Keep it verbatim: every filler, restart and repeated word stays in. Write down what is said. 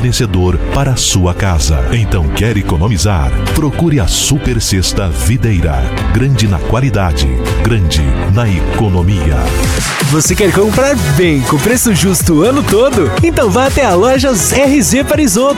fornecedor para a sua casa. Então, quer economizar? Procure a Super Sexta Videira. Grande na qualidade, grande na economia. Você quer comprar bem, com preço justo o ano todo? Então vá até a Lojas R Z Parisotto.